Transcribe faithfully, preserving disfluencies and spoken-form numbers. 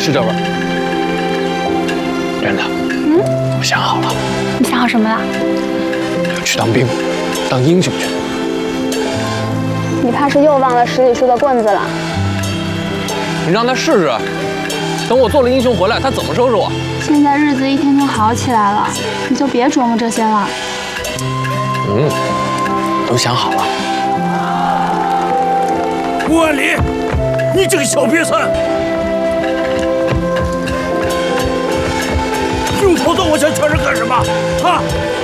是这味儿。真的。嗯，我想好了。 你想好什么了？ 去当兵，当英雄去。 你怕是又忘了十里树的棍子了？ 你让他试试，等我做了英雄回来，他怎么收拾我？ 现在日子一天天好起来了，你就别琢磨这些了。 嗯，都想好了。 顾万里，你这个小瘪三，用头到我家全是干什么？啊！